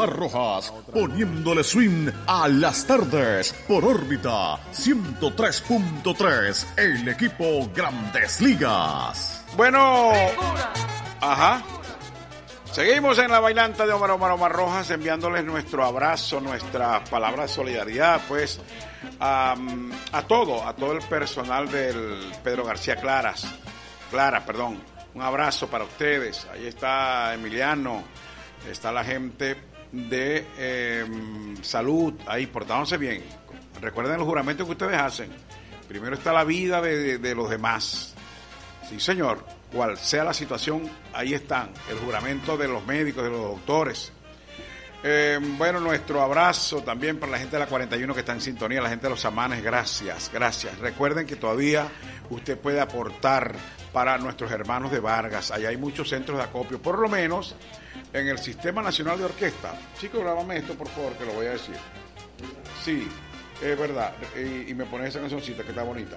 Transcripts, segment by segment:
Omar Rojas, poniéndole swing a las tardes por órbita 103.3, el equipo Grandes Ligas. Bueno, ajá. Seguimos en la bailanta de Omar Rojas, enviándoles nuestro abrazo, nuestra palabra de solidaridad, pues, a todo el personal del Pedro García Clara, un abrazo para ustedes. Ahí está Emiliano, está la gente de salud, ahí portándose bien. Recuerden los juramentos que ustedes hacen. Primero está la vida de los demás. Sí, señor. Cual sea la situación, ahí están, el juramento de los médicos, de los doctores. Bueno, nuestro abrazo también para la gente de la 41 que está en sintonía, la gente de los Samanes, gracias. Recuerden que todavía usted puede aportar para nuestros hermanos de Vargas. Allá hay muchos centros de acopio, por lo menos en el Sistema Nacional de Orquesta. Chicos, grábame esto, por favor, que lo voy a decir. Sí, es verdad, y me pones esa cancioncita que está bonita.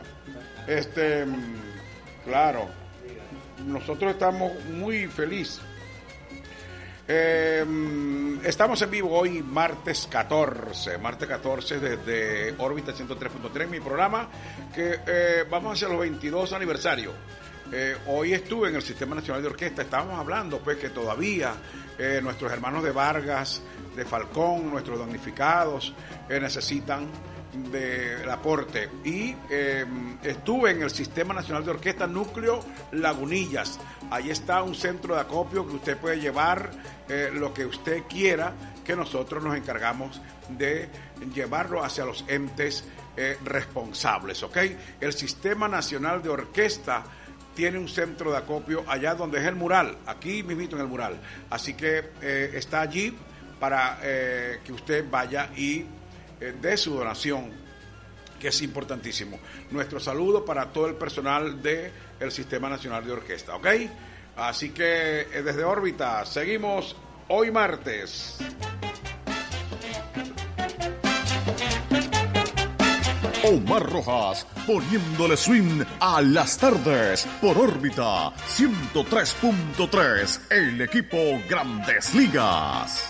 Claro. Nosotros estamos muy felices. Estamos en vivo hoy, martes 14 desde órbita 103.3, mi programa, que vamos hacia los 22 aniversarios. Hoy estuve en el Sistema Nacional de Orquesta, estábamos hablando pues que todavía nuestros hermanos de Vargas, de Falcón, nuestros damnificados necesitan del aporte, y estuve en el Sistema Nacional de Orquesta Núcleo Lagunillas. Ahí está un centro de acopio que usted puede llevar lo que usted quiera, que nosotros nos encargamos de llevarlo hacia los entes responsables, ¿ok? El Sistema Nacional de Orquesta tiene un centro de acopio allá donde es el mural, aquí mismito en el mural, así que está allí para que usted vaya y de su donación, que es importantísimo. Nuestro saludo para todo el personal del Sistema Nacional de Orquesta, ¿ok? Así que desde órbita seguimos hoy martes. Omar Rojas, poniéndole swing a las tardes por órbita 103.3, el equipo Grandes Ligas.